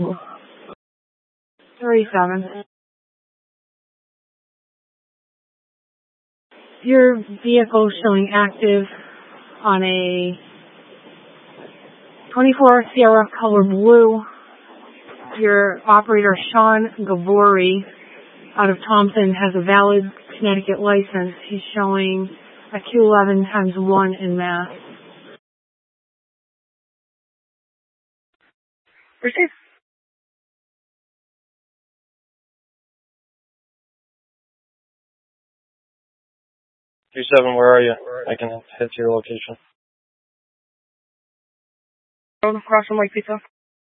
37. Your vehicle showing active on a 24 Sierra color blue. Your operator, Sean Gavori, out of Thompson, has a valid Connecticut license. He's showing a Q11 times 1 in Mass. Receive. 37, where are you? I can head to your location. Across from Lake Pizza.